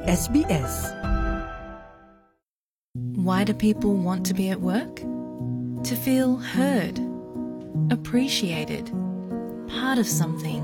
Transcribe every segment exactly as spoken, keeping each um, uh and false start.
إس بي إس. Why do people want to be at work? To feel heard, appreciated, part of something,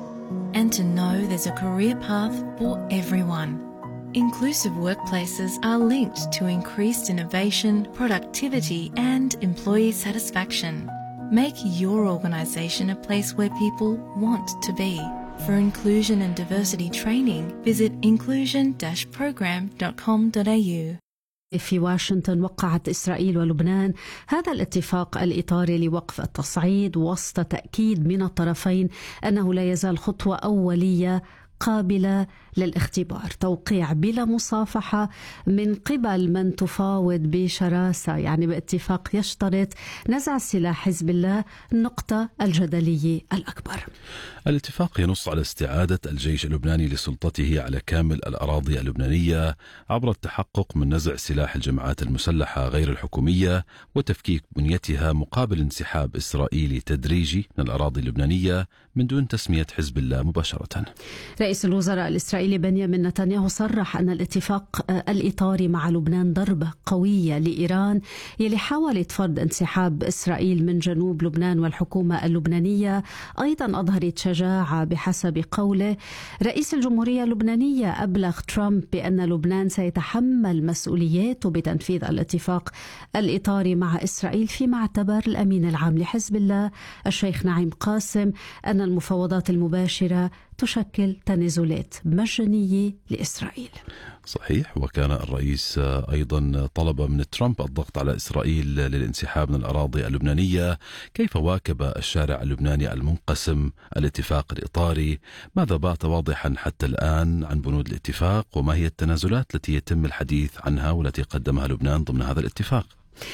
and to know there's a career path for everyone. Inclusive workplaces are linked to increased innovation, productivity, and employee satisfaction. Make your organisation a place where people want to be. For inclusion and diversity training, visit inclusion dash program dot com dot a u. في واشنطن وقعت إسرائيل ولبنان هذا الاتفاق الإطاري لوقف التصعيد وسط تأكيد من الطرفين أنه لا يزال خطوة أولية قابلة للاختبار. توقيع بلا مصافحة من قبل من تفاوض بشراسة، يعني باتفاق يشترط نزع سلاح حزب الله، النقطة الجدلية الأكبر. الاتفاق ينص على استعادة الجيش اللبناني لسلطته على كامل الأراضي اللبنانية عبر التحقق من نزع سلاح الجماعات المسلحة غير الحكومية وتفكيك بنيتها مقابل انسحاب إسرائيلي تدريجي من الأراضي اللبنانية من دون تسمية حزب الله مباشرة. رئيس الوزراء الإسرائيلي بنيامين نتنياهو صرح أن الاتفاق الإطاري مع لبنان ضربة قوية لإيران يلي حاولت فرض انسحاب إسرائيل من جنوب لبنان، والحكومة اللبنانية أيضا أظهرت شجاعة بحسب قوله. رئيس الجمهورية اللبنانية أبلغ ترامب بأن لبنان سيتحمل مسؤولياته بتنفيذ الاتفاق الإطاري مع إسرائيل، فيما اعتبر الأمين العام لحزب الله الشيخ نعيم قاسم أن المفاوضات المباشرة تشكل تنازلات مجانية لإسرائيل. صحيح، وكان الرئيس أيضا طلب من ترامب الضغط على إسرائيل للانسحاب من الأراضي اللبنانية. كيف واكب الشارع اللبناني المنقسم الاتفاق الإطاري؟ ماذا بات واضحا حتى الآن عن بنود الاتفاق؟ وما هي التنازلات التي يتم الحديث عنها والتي قدمها لبنان ضمن هذا الاتفاق؟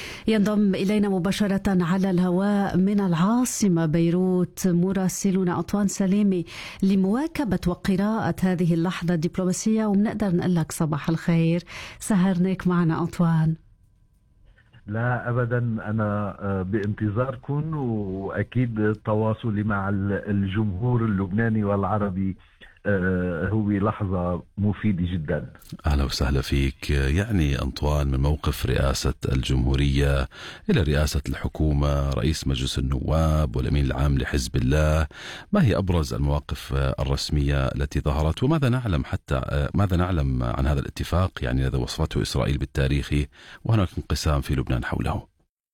ينضم إلينا مباشرة على الهواء من العاصمة بيروت مراسلنا أنطوان سليمي لمواكبة وقراءة هذه اللحظة الدبلوماسية، وبنقدر نقول لك صباح الخير. سهرناك معنا أنطوان. لا أبدا، أنا بانتظاركم، وأكيد تواصلي مع الجمهور اللبناني والعربي هو لحظة مفيدة جدا. أهلا وسهلا فيك. يعني أنطوان، من موقف رئاسة الجمهورية إلى رئاسة الحكومة، رئيس مجلس النواب والأمين العام لحزب الله، ما هي أبرز المواقف الرسمية التي ظهرت، وماذا نعلم حتى ماذا نعلم عن هذا الاتفاق يعني الذي وصفته إسرائيل بالتاريخي، وهناك انقسام في لبنان حوله؟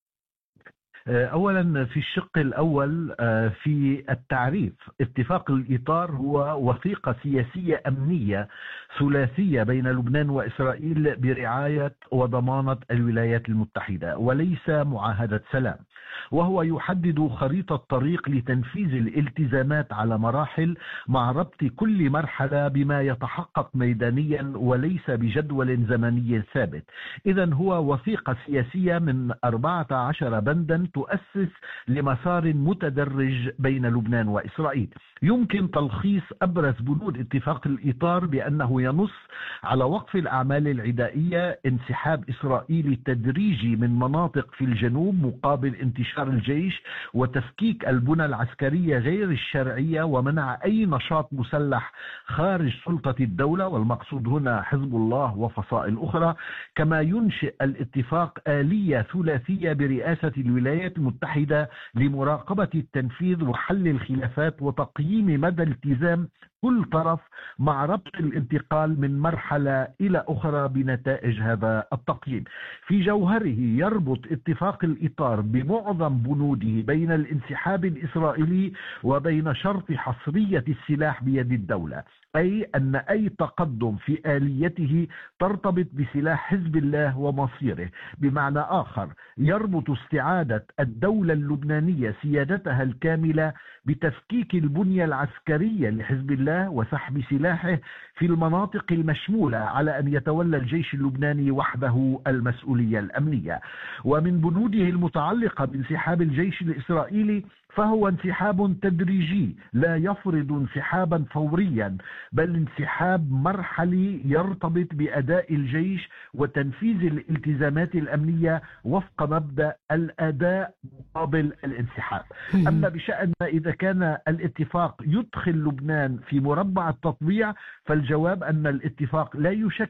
أولا في الشق الأول في التعريف، اتفاق الإطار هو وثيقة سياسية أمنية ثلاثية بين لبنان وإسرائيل برعاية وضمانة الولايات المتحدة، وليس معاهدة سلام، وهو يحدد خريطة طريق لتنفيذ الالتزامات على مراحل مع ربط كل مرحلة بما يتحقق ميدانيا وليس بجدول زمني ثابت. إذن هو وثيقة سياسية من أربعة عشر بندا تؤسس لمسار متدرج بين لبنان وإسرائيل. يمكن تلخيص أبرز بنود اتفاق الإطار بأنه ينص على وقف الأعمال العدائية، انسحاب إسرائيلي تدريجي من مناطق في الجنوب مقابل انتشار الجيش، وتفكيك البنى العسكرية غير الشرعية، ومنع أي نشاط مسلح خارج سلطة الدولة، والمقصود هنا حزب الله وفصائل أخرى. كما ينشئ الاتفاق آلية ثلاثية برئاسة الولايات المتحدة لمراقبة التنفيذ وحل الخلافات وتقييم مدى التزام كل طرف، مع ربط الانتقال من مرحلة إلى أخرى بنتائج هذا التقييم. في جوهره يربط اتفاق الإطار بمعظم بنوده بين الانسحاب الإسرائيلي وبين شرط حصرية السلاح بيد الدولة، أي أن أي تقدم في آليته ترتبط بسلاح حزب الله ومصيره. بمعنى آخر، يربط استعادة الدولة اللبنانية سيادتها الكاملة بتفكيك البنية العسكرية لحزب الله وسحب سلاحه في المناطق المشمولة، على أن يتولى الجيش اللبناني وحده المسؤولية الأمنية. ومن بنوده المتعلقة بانسحاب الجيش الإسرائيلي فهو انسحاب تدريجي لا يفرض انسحابا فوريا، بل انسحاب مرحلي يرتبط بأداء الجيش وتنفيذ الالتزامات الأمنية وفق مبدأ الأداء مقابل الانسحاب. أما بشأن إذا كان الاتفاق يدخل لبنان في مربع التطبيع، فالجواب أن الاتفاق لا يشكل